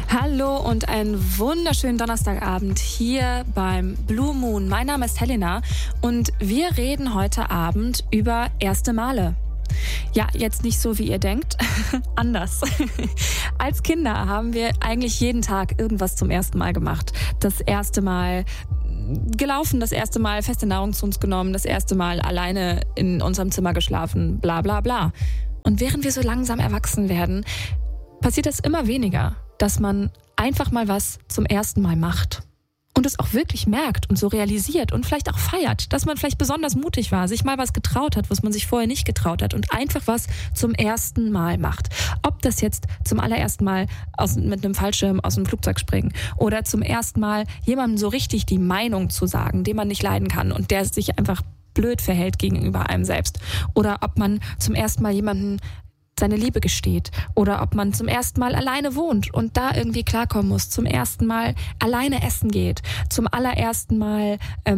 Hallo und einen wunderschönen Donnerstagabend hier beim Blue Moon. Mein Name ist Helena und wir reden heute Abend über erste Male. Ja, jetzt nicht so, wie ihr denkt, anders. Als Kinder haben wir eigentlich jeden Tag irgendwas zum ersten Mal gemacht. Das erste Mal gelaufen, das erste Mal feste Nahrung zu uns genommen, das erste Mal alleine in unserem Zimmer geschlafen, bla bla bla. Und während wir so langsam erwachsen werden, passiert das immer weniger, dass man einfach mal was zum ersten Mal macht. Und es auch wirklich merkt und so realisiert und vielleicht auch feiert, dass man vielleicht besonders mutig war, sich mal was getraut hat, was man sich vorher nicht getraut hat und einfach was zum ersten Mal macht. Ob das jetzt zum allerersten Mal mit einem Fallschirm aus dem Flugzeug springen oder zum ersten Mal jemandem so richtig die Meinung zu sagen, den man nicht leiden kann und der sich einfach blöd verhält gegenüber einem selbst. Oder ob man zum ersten Mal jemanden seine Liebe gesteht oder ob man zum ersten Mal alleine wohnt und da irgendwie klarkommen muss, zum ersten Mal alleine essen geht, zum allerersten Mal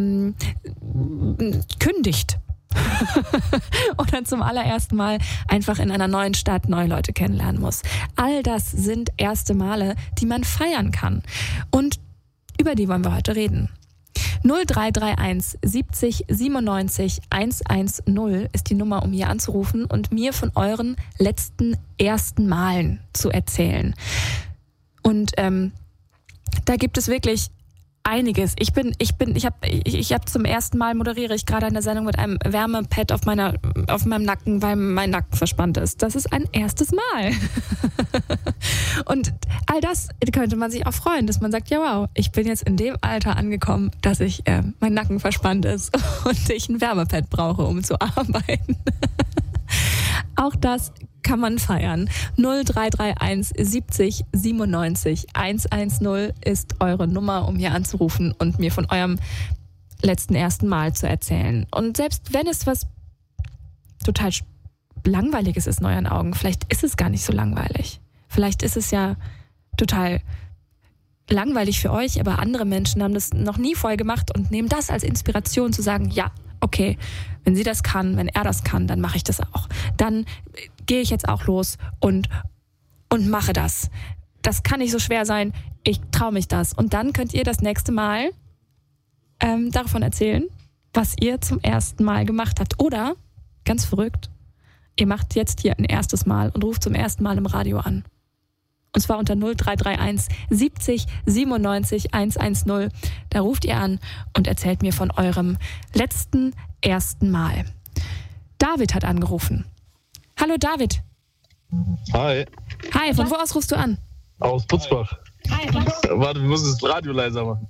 kündigt oder zum allerersten Mal einfach in einer neuen Stadt neue Leute kennenlernen muss. All das sind erste Male, die man feiern kann und über die wollen wir heute reden. 0331 70 97 110 ist die Nummer, um hier anzurufen und mir von euren letzten ersten Malen zu erzählen. Und da gibt es wirklich einiges. Ich habe zum ersten Mal moderiere ich gerade eine Sendung mit einem Wärmepad auf meinem Nacken, weil mein Nacken verspannt ist. Das ist ein erstes Mal. Und all das könnte man sich auch freuen, dass man sagt, ja wow, ich bin jetzt in dem Alter angekommen, dass ich mein Nacken verspannt ist und ich ein Wärmepad brauche, um zu arbeiten. Auch das kann man feiern. 0331 70 97 110 ist eure Nummer, um hier anzurufen und mir von eurem letzten ersten Mal zu erzählen. Und selbst wenn es was total Langweiliges ist in euren Augen, vielleicht ist es gar nicht so langweilig. Vielleicht ist es ja total langweilig für euch, aber andere Menschen haben das noch nie vorher gemacht und nehmen das als Inspiration zu sagen, ja, okay, wenn sie das kann, wenn er das kann, dann mache ich das auch. Dann gehe ich jetzt auch los und mache das. Das kann nicht so schwer sein, ich traue mich das. Und dann könnt ihr das nächste Mal davon erzählen, was ihr zum ersten Mal gemacht habt. Oder, ganz verrückt, ihr macht jetzt hier ein erstes Mal und ruft zum ersten Mal im Radio an. Und zwar unter 0331 70 97 110. Da ruft ihr an und erzählt mir von eurem letzten ersten Mal. David hat angerufen. Hallo David. Hi. Hi, von wo aus rufst du an? Aus Butzbach. Hi. Warte, wir müssen das Radio leiser machen.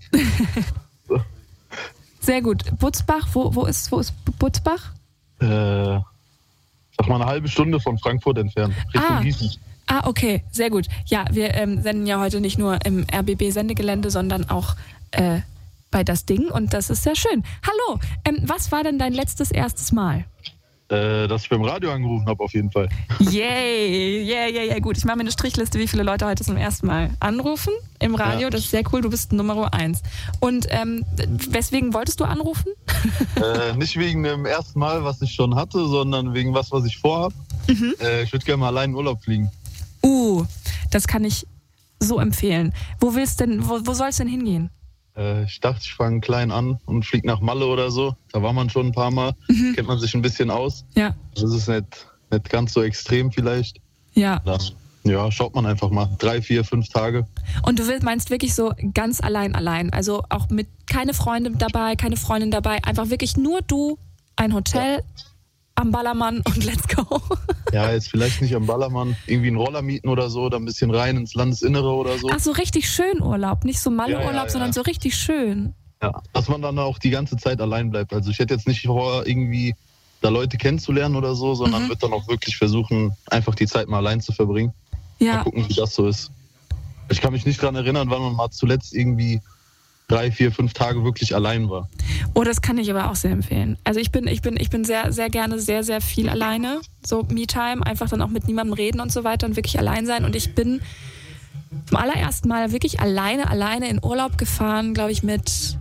Sehr gut. Butzbach, wo ist Butzbach? Sag mal eine halbe Stunde von Frankfurt entfernt, Richtung Gießen. Ah, okay, sehr gut. Ja, wir senden ja heute nicht nur im RBB-Sendegelände, sondern auch bei Das Ding und das ist sehr schön. Hallo, was war denn dein erstes Mal? Dass ich beim Radio angerufen habe, auf jeden Fall. Yeah. Gut, ich mache mir eine Strichliste, wie viele Leute heute zum ersten Mal anrufen im Radio. Ja. Das ist sehr cool, du bist Nummer 1. Und weswegen wolltest du anrufen? Nicht wegen dem ersten Mal, was ich schon hatte, sondern wegen was ich vorhabe. Mhm. Ich würde gerne mal allein in Urlaub fliegen. Das kann ich so empfehlen. Wo soll es denn hingehen? Ich dachte, ich fange klein an und fliege nach Malle oder so. Da war man schon ein paar Mal. Mhm. Kennt man sich ein bisschen aus. Ja. Das ist nicht ganz so extrem vielleicht. Ja. Dann, ja, schaut man einfach mal. 3, 4, 5 Tage. Und du meinst wirklich so ganz allein? Also auch mit keine Freunde dabei, keine Freundin dabei. Einfach wirklich nur du, ein Hotel am Ballermann und let's go. Ja, jetzt vielleicht nicht am Ballermann, irgendwie einen Roller mieten oder so, dann ein bisschen rein ins Landesinnere oder so. Ach, so richtig schön Urlaub, nicht so Malle-Urlaub, sondern so richtig schön. Ja, dass man dann auch die ganze Zeit allein bleibt. Also ich hätte jetzt nicht vor, irgendwie da Leute kennenzulernen oder so, sondern würde dann auch wirklich versuchen, einfach die Zeit mal allein zu verbringen. Ja. Mal gucken, wie das so ist. Ich kann mich nicht daran erinnern, wann man mal zuletzt irgendwie 3, 4, 5 Tage wirklich allein war. Oh, das kann ich aber auch sehr empfehlen. Also ich bin sehr, sehr gerne sehr, sehr viel alleine. So Me-Time, einfach dann auch mit niemandem reden und so weiter und wirklich allein sein. Und ich bin zum allerersten Mal wirklich alleine in Urlaub gefahren, glaube ich mit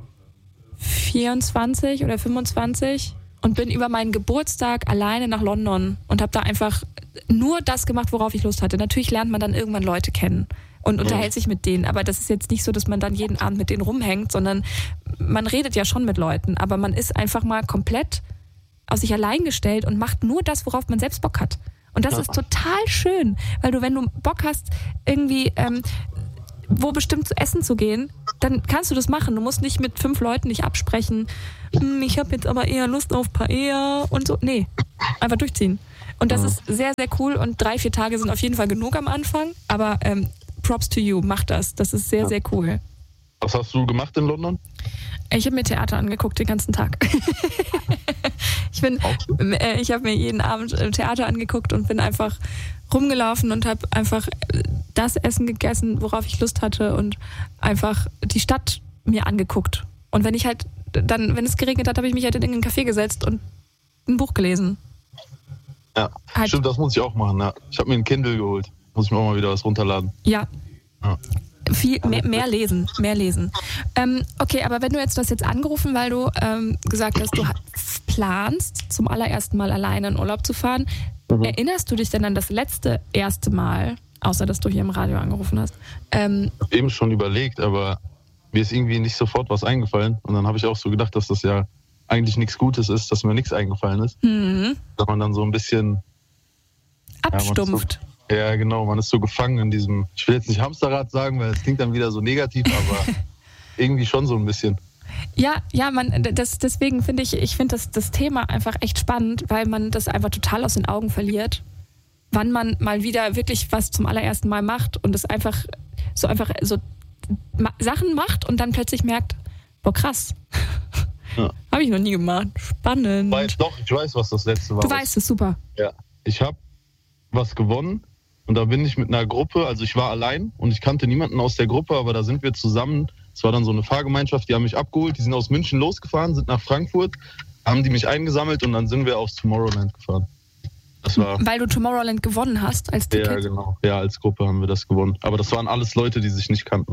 24 oder 25 und bin über meinen Geburtstag alleine nach London und habe da einfach nur das gemacht, worauf ich Lust hatte. Natürlich lernt man dann irgendwann Leute kennen, und unterhält sich mit denen. Aber das ist jetzt nicht so, dass man dann jeden Abend mit denen rumhängt, sondern man redet ja schon mit Leuten. Aber man ist einfach mal komplett auf sich allein gestellt und macht nur das, worauf man selbst Bock hat. Und das ist total schön, weil wenn du Bock hast, irgendwie wo bestimmt zu essen zu gehen, dann kannst du das machen. Du musst nicht mit 5 Leuten nicht absprechen. Ich habe jetzt aber eher Lust auf Paella und so. Nee, einfach durchziehen. Und das ist sehr, sehr cool. Und 3-4 Tage sind auf jeden Fall genug am Anfang. Aber Props to you, mach das. Das ist sehr, sehr cool. Was hast du gemacht in London? Ich habe mir Theater angeguckt den ganzen Tag. Ich habe mir jeden Abend Theater angeguckt und bin einfach rumgelaufen und habe einfach das Essen gegessen, worauf ich Lust hatte und einfach die Stadt mir angeguckt. Und wenn es geregnet hat, habe ich mich halt in irgendeinen Café gesetzt und ein Buch gelesen. Ja, stimmt, das muss ich auch machen. Ja. Ich habe mir ein Kindle geholt. Muss ich mir auch mal wieder was runterladen. Ja. Mehr lesen. Okay, aber wenn du das jetzt angerufen, weil du gesagt hast, du planst, zum allerersten Mal alleine in Urlaub zu fahren, erinnerst du dich denn an das erste Mal, außer dass du hier im Radio angerufen hast? Ich habe eben schon überlegt, aber mir ist irgendwie nicht sofort was eingefallen. Und dann habe ich auch so gedacht, dass das ja eigentlich nichts Gutes ist, dass mir nichts eingefallen ist. Dass man dann so ein bisschen abstumpft. Ja, genau, man ist so gefangen in diesem, ich will jetzt nicht Hamsterrad sagen, weil es klingt dann wieder so negativ, aber irgendwie schon so ein bisschen. Ja, deswegen finde ich das Thema einfach echt spannend, weil man das einfach total aus den Augen verliert, wann man mal wieder wirklich was zum allerersten Mal macht und es einfach so Sachen macht und dann plötzlich merkt, boah, krass. Ja. Habe ich noch nie gemacht. Spannend. Ich weiß, was das letzte war. Du weißt es, super. Ja, ich habe was gewonnen. Und da bin ich mit einer Gruppe, also ich war allein und ich kannte niemanden aus der Gruppe, aber da sind wir zusammen. Es war dann so eine Fahrgemeinschaft, die haben mich abgeholt, die sind aus München losgefahren, sind nach Frankfurt, haben die mich eingesammelt und dann sind wir aufs Tomorrowland gefahren. Das war, weil du Tomorrowland gewonnen hast als Ticket? Ja, genau. Ja, als Gruppe haben wir das gewonnen. Aber das waren alles Leute, die sich nicht kannten.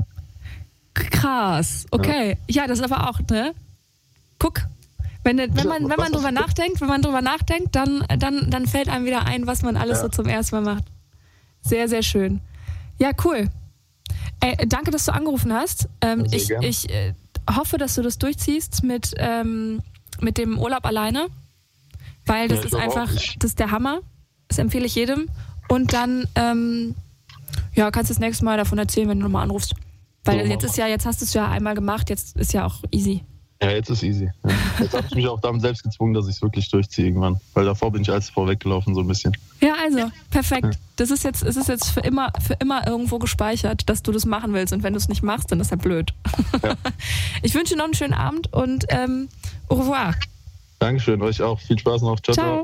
Krass, okay. Ja, das ist aber auch, ne? Guck. Wenn man drüber nachdenkt, dann fällt einem wieder ein, was man alles so zum ersten Mal macht. Sehr, sehr schön. Ja, cool. Danke, dass du angerufen hast. Ich hoffe, dass du das durchziehst mit dem Urlaub alleine, weil das ist einfach, das ist der Hammer. Das empfehle ich jedem. Und dann kannst du das nächste Mal davon erzählen, wenn du nochmal anrufst. Weil jetzt hast du es ja einmal gemacht, jetzt ist ja auch easy. Ja, jetzt ist easy. Ja. Jetzt habe ich mich auch damit selbst gezwungen, dass ich es wirklich durchziehe irgendwann. Weil davor bin ich als vorweggelaufen, so ein bisschen. Ja, also, perfekt. Es ist jetzt für immer irgendwo gespeichert, dass du das machen willst. Und wenn du es nicht machst, dann ist ja blöd. Ja. Ich wünsche dir noch einen schönen Abend und au revoir. Dankeschön, euch auch. Viel Spaß noch. Ciao, ciao.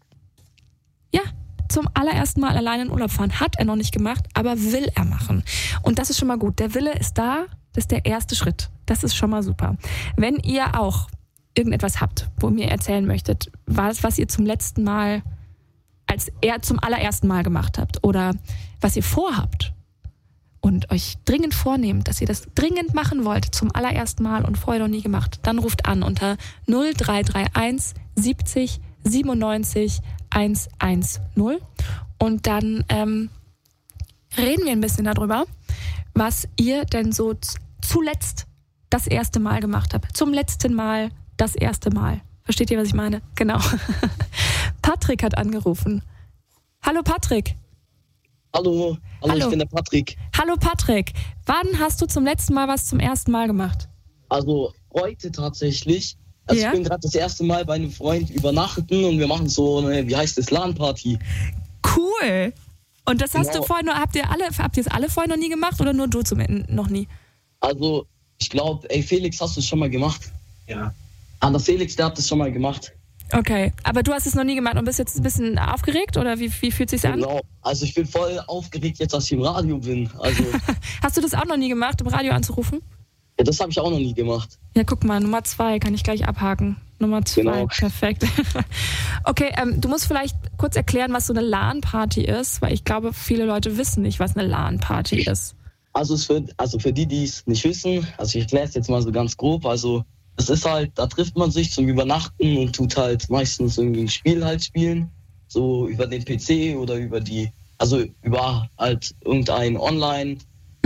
Ja, zum allerersten Mal alleine in Urlaub fahren. Hat er noch nicht gemacht, aber will er machen. Und das ist schon mal gut. Der Wille ist da. Das ist der erste Schritt. Das ist schon mal super. Wenn ihr auch irgendetwas habt, wo ihr mir erzählen möchtet, was ihr zum letzten Mal, zum allerersten Mal gemacht habt oder was ihr vorhabt und euch dringend vornehmt, dass ihr das dringend machen wollt zum allerersten Mal und vorher noch nie gemacht, dann ruft an unter 0331 70 97 110 und dann reden wir ein bisschen darüber, was ihr denn so zuletzt das erste Mal gemacht habt. Zum letzten Mal das erste Mal. Versteht ihr, was ich meine? Genau. Patrick hat angerufen. Hallo Patrick. Hallo, ich bin der Patrick. Hallo Patrick. Wann hast du zum letzten Mal was zum ersten Mal gemacht? Also heute tatsächlich. Ich bin gerade das erste Mal bei einem Freund übernachten und wir machen so eine, LAN-Party. Cool. Und das hast du vorher habt ihr es alle vorher noch nie gemacht oder nur du noch nie? Also, ich glaube, Felix, hast du es schon mal gemacht? Ja. Der Felix, der hat das schon mal gemacht. Okay, aber du hast es noch nie gemacht und bist jetzt ein bisschen aufgeregt oder wie fühlt es sich an? Genau, also ich bin voll aufgeregt jetzt, dass ich im Radio bin. Also hast du das auch noch nie gemacht, im Radio anzurufen? Ja, das habe ich auch noch nie gemacht. Ja, guck mal, Nummer 2 kann ich gleich abhaken. Nummer 2, genau. Perfekt. Okay, du musst vielleicht kurz erklären, was so eine LAN-Party ist, weil ich glaube, viele Leute wissen nicht, was eine LAN-Party ist. Also für die es nicht wissen, also ich erkläre es jetzt mal so ganz grob, also es ist halt, da trifft man sich zum Übernachten und tut halt meistens irgendwie ein Spiel halt spielen, so über den PC oder über halt irgendein Online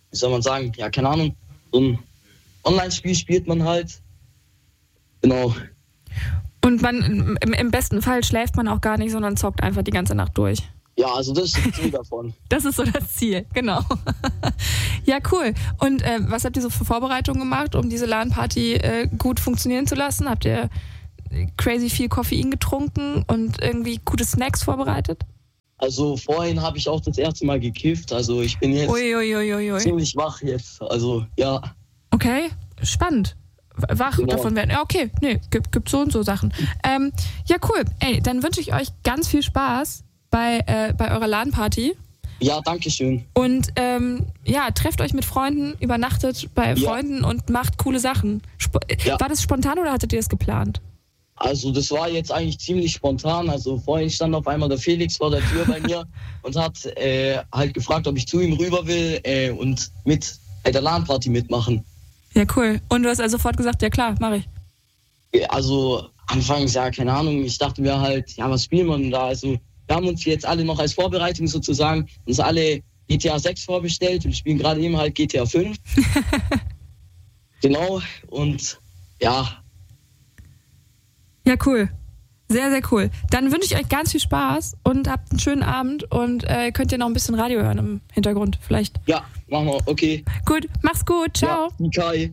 wie soll man sagen, ja, keine Ahnung, so ein Online-Spiel spielt man halt. Genau. Und man im besten Fall schläft man auch gar nicht, sondern zockt einfach die ganze Nacht durch. Ja, also das ist das Ziel davon. Das ist so das Ziel, genau. Ja, cool. Und was habt ihr so für Vorbereitungen gemacht, um diese LAN-Party gut funktionieren zu lassen? Habt ihr crazy viel Koffein getrunken und irgendwie gute Snacks vorbereitet? Also vorhin habe ich auch das erste Mal gekifft. Also ich bin jetzt ziemlich wach jetzt. Also ja. Okay, spannend. Wach davon werden. Ja, okay, nee, gibt so und so Sachen. Ja, cool. Ey, dann wünsche ich euch ganz viel Spaß bei eurer LAN-Party. Ja, danke schön. Und trefft euch mit Freunden, übernachtet bei Freunden und macht coole Sachen. War das spontan oder hattet ihr das geplant? Also das war jetzt eigentlich ziemlich spontan. Also vorhin stand auf einmal der Felix vor der Tür bei mir und hat halt gefragt, ob ich zu ihm rüber will und mit der LAN-Party mitmachen. Ja, cool. Und du hast also sofort gesagt, ja klar, mach ich. Also anfangs, ja, keine Ahnung, ich dachte mir halt, ja, was spielen wir denn da? Also wir haben uns jetzt alle noch als Vorbereitung sozusagen uns alle GTA 6 vorbestellt und spielen gerade eben halt GTA 5. Genau, und ja. Ja, cool. Sehr, sehr cool. Dann wünsche ich euch ganz viel Spaß und habt einen schönen Abend und könnt ihr noch ein bisschen Radio hören im Hintergrund vielleicht. Ja, machen wir, okay. Gut, mach's gut, ciao. Ja, Kai.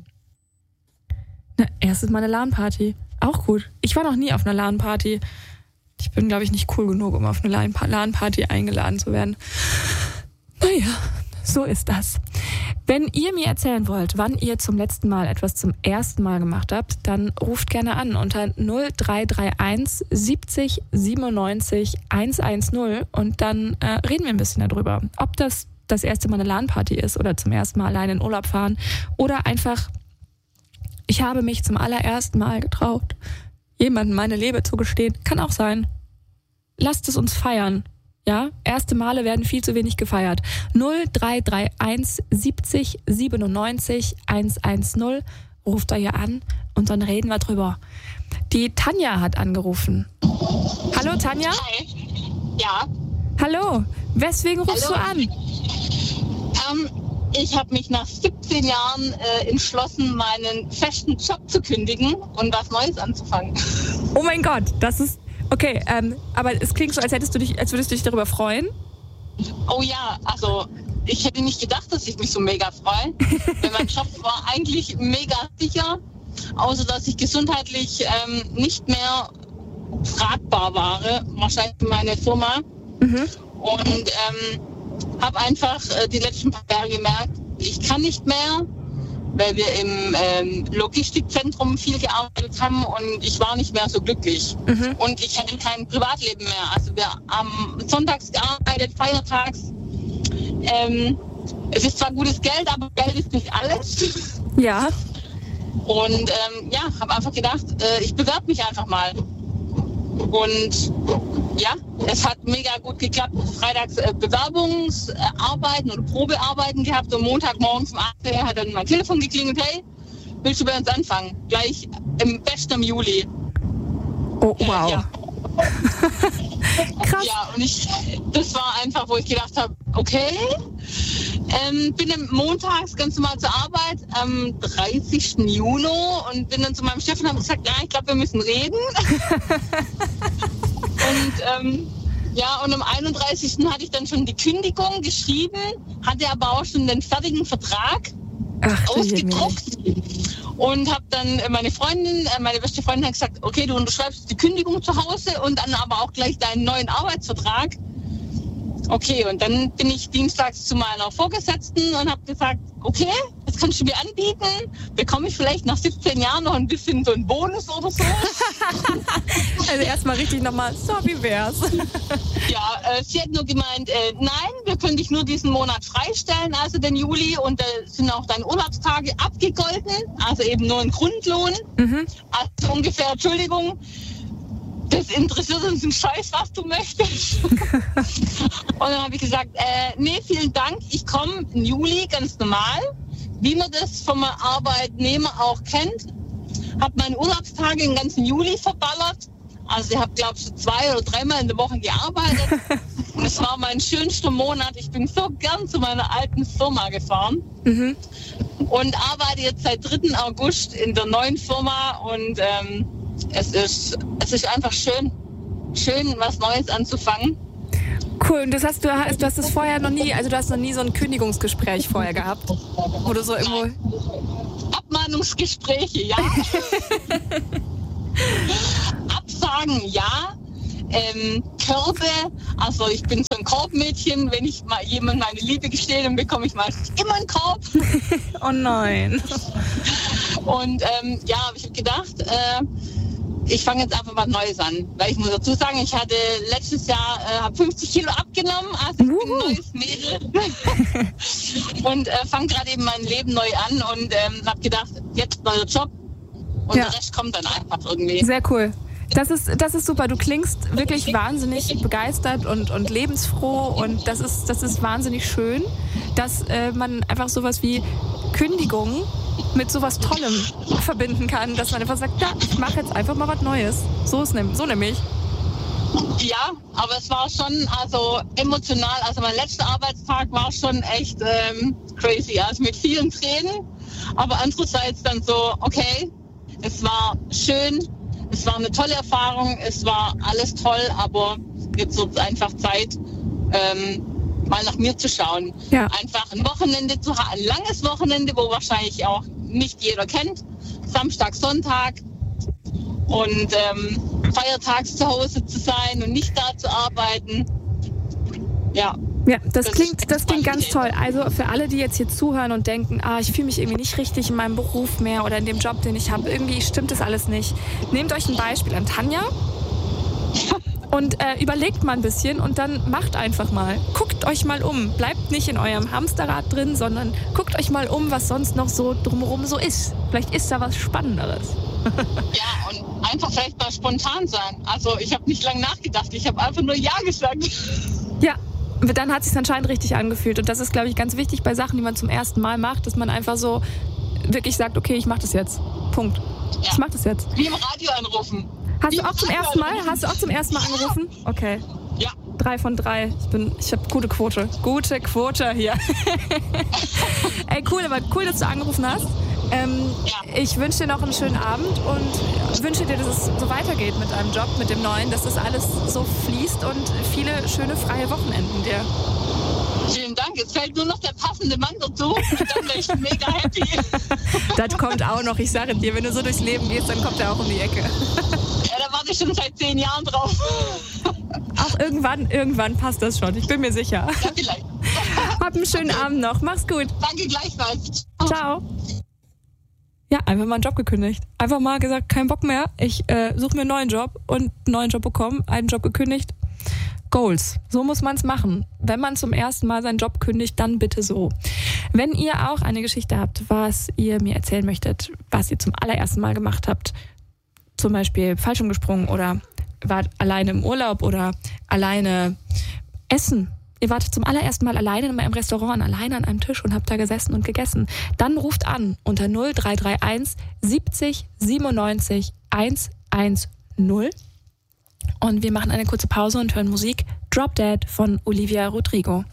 Na, erstes Mal eine LAN-Party. Auch gut. Ich war noch nie auf einer LAN-Party. Ich bin, glaube ich, nicht cool genug, um auf eine LAN-Party eingeladen zu werden. Naja, so ist das. Wenn ihr mir erzählen wollt, wann ihr zum letzten Mal etwas zum ersten Mal gemacht habt, dann ruft gerne an unter 0331 70 97 110 und dann reden wir ein bisschen darüber, ob das erste Mal eine LAN-Party ist oder zum ersten Mal alleine in Urlaub fahren oder einfach, ich habe mich zum allerersten Mal getraut, jemandem meine Liebe zu gestehen. Kann auch sein. Lasst es uns feiern. Ja, erste Male werden viel zu wenig gefeiert. 0331 70 97 110. Ruft da hier an und dann reden wir drüber. Die Tanja hat angerufen. Hallo Tanja? Hi. Ja. Hallo. Weswegen rufst du an? Ich habe mich nach 17 Jahren entschlossen, meinen festen Job zu kündigen und was Neues anzufangen. Oh mein Gott, das ist... Okay, aber es klingt so, als würdest du dich darüber freuen. Oh ja, also ich hätte nicht gedacht, dass ich mich so mega freue. Denn mein Job war eigentlich mega sicher, außer dass ich gesundheitlich nicht mehr tragbar war, wahrscheinlich für meine Firma. Mhm. Und habe einfach die letzten paar Jahre gemerkt, ich kann nicht mehr, weil wir im Logistikzentrum viel gearbeitet haben und ich war nicht mehr so glücklich. Mhm. Und ich hatte kein Privatleben mehr. Also wir haben sonntags gearbeitet, feiertags. Es ist zwar gutes Geld, aber Geld ist nicht alles. Ja. Und habe einfach gedacht, ich bewerbe mich einfach mal. Und ja, es hat mega gut geklappt. Freitags Bewerbungsarbeiten oder Probearbeiten gehabt und Montagmorgens um 8 Uhr hat dann mein Telefon geklingelt, hey, willst du bei uns anfangen? Gleich im besten Juli. Oh, wow. Ja. Krass. Ja, und das war einfach, wo ich gedacht habe, okay, bin montags ganz normal zur Arbeit am 30. Juni und bin dann zu meinem Chef und habe gesagt, ja, ich glaube, wir müssen reden. Und am 31. hatte ich dann schon die Kündigung geschrieben, hatte aber auch schon den fertigen Vertrag ausgedruckt. Und habe dann meine beste Freundin hat gesagt, okay, du unterschreibst die Kündigung zu Hause und dann aber auch gleich deinen neuen Arbeitsvertrag. Okay, und dann bin ich dienstags zu meiner Vorgesetzten und habe gesagt, okay, das kannst du mir anbieten. Bekomme ich vielleicht nach 17 Jahren noch ein bisschen so einen Bonus oder so? Also erstmal richtig nochmal, so wie wär's. Ja, sie hat nur gemeint, nein, wir können dich nur diesen Monat freistellen, also den Juli, und da sind auch deine Urlaubstage abgegolten, also eben nur ein Grundlohn. Mhm. Also ungefähr, Entschuldigung, das interessiert uns einen Scheiß, was du möchtest. Und dann habe ich gesagt, nee, vielen Dank, ich komme im Juli ganz normal, wie man das vom Arbeitnehmer auch kennt. Habe meine Urlaubstage den ganzen Juli verballert, Also ich habe, glaube ich, 2 oder 3 Mal in der Woche gearbeitet. Und es war mein schönster Monat. Ich bin so gern zu meiner alten Firma gefahren. Und arbeite jetzt seit 3. August in der neuen Firma. Und es ist einfach schön, was Neues anzufangen. Cool, und du hast es vorher noch nie, also du hast noch nie so ein Kündigungsgespräch vorher gehabt? Wo du so irgendwo... Abmahnungsgespräche, ja. Absagen, ja. Körbe, also ich bin so ein Korbmädchen. Wenn ich mal jemand meine Liebe gestehe, dann bekomme ich meistens immer einen Korb. Oh nein. Und habe ich gedacht, ich fange jetzt einfach mal Neues an. Weil ich muss dazu sagen, ich hatte letztes Jahr 50 Kilo abgenommen, also ich bin ein neues Mädel. Und fange gerade eben mein Leben neu an und habe gedacht, jetzt neuer Job und der Rest kommt dann einfach irgendwie. Sehr cool. Das ist super. Du klingst wirklich wahnsinnig begeistert und lebensfroh und das ist wahnsinnig schön, dass man einfach sowas wie Kündigung mit sowas Tollem verbinden kann, dass man einfach sagt, ja, ich mache jetzt einfach mal was Neues. So nämlich. Ja, aber es war schon emotional. Also mein letzter Arbeitstag war schon echt crazy. Also mit vielen Tränen, aber andererseits dann so, okay, es war schön, es war eine tolle Erfahrung, es war alles toll, aber jetzt wird es einfach Zeit, mal nach mir zu schauen. Ja. Einfach ein Wochenende zu haben, ein langes Wochenende, wo wahrscheinlich auch nicht jeder kennt. Samstag, Sonntag und feiertags zu Hause zu sein und nicht da zu arbeiten. Ja. Ja, das klingt ganz toll. Also für alle, die jetzt hier zuhören und denken, ich fühle mich irgendwie nicht richtig in meinem Beruf mehr oder in dem Job, den ich habe, irgendwie stimmt das alles nicht. Nehmt euch ein Beispiel an Tanja und überlegt mal ein bisschen und dann macht einfach mal. Guckt euch mal um. Bleibt nicht in eurem Hamsterrad drin, sondern guckt euch mal um, was sonst noch so drumherum so ist. Vielleicht ist da was Spannenderes. Ja, und einfach vielleicht mal spontan sein. Also ich habe nicht lange nachgedacht, ich habe einfach nur Ja gesagt. Ja. Dann hat es sich anscheinend richtig angefühlt. Und das ist, glaube ich, ganz wichtig bei Sachen, die man zum ersten Mal macht, dass man einfach so wirklich sagt, okay, ich mache das jetzt. Punkt. Ja. Ich mache das jetzt. Wie im Radio anrufen. Hast du auch zum ersten Mal angerufen? Okay. Ja. 3 von 3. Ich habe gute Quote. Gute Quote hier. Ey, cool, aber cool, dass du angerufen hast. Ich wünsche dir noch einen schönen Abend und wünsche dir, dass es so weitergeht mit deinem Job, mit dem Neuen, dass das alles so fließt und viele schöne freie Wochenenden dir. Vielen Dank. Jetzt fällt nur noch der passende Mann dazu. Dann wäre ich mega happy. Das kommt auch noch. Ich sage dir, wenn du so durchs Leben gehst, dann kommt er auch um die Ecke. Ja, da warte ich schon seit 10 Jahren drauf. Auch irgendwann passt das schon. Ich bin mir sicher. Ja, vielleicht. Hab einen schönen Abend noch. Mach's gut. Danke gleichfalls. Ciao. Ja, einfach mal einen Job gekündigt. Einfach mal gesagt, kein Bock mehr. Ich suche mir einen neuen Job und einen neuen Job bekommen, einen Job gekündigt. Goals. So muss man es machen. Wenn man zum ersten Mal seinen Job kündigt, dann bitte so. Wenn ihr auch eine Geschichte habt, was ihr mir erzählen möchtet, was ihr zum allerersten Mal gemacht habt, zum Beispiel Fallschirm gesprungen oder wart alleine im Urlaub oder alleine essen. Ihr wart zum allerersten Mal alleine in einem Restaurant, alleine an einem Tisch und habt da gesessen und gegessen. Dann ruft an unter 0331 70 97 110 und wir machen eine kurze Pause und hören Musik Drop Dead von Olivia Rodrigo.